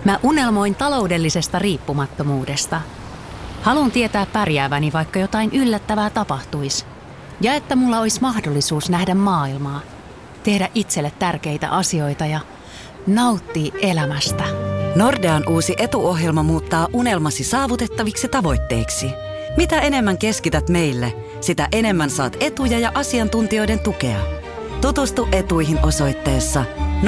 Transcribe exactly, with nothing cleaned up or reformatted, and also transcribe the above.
Mä unelmoin taloudellisesta riippumattomuudesta. Haluan tietää pärjääväni, vaikka jotain yllättävää tapahtuisi. Ja että mulla olisi mahdollisuus nähdä maailmaa, tehdä itselle tärkeitä asioita ja nauttia elämästä. Nordean uusi etuohjelma muuttaa unelmasi saavutettaviksi tavoitteiksi. Mitä enemmän keskität meille, sitä enemmän saat etuja ja asiantuntijoiden tukea. Tutustu etuihin osoitteessa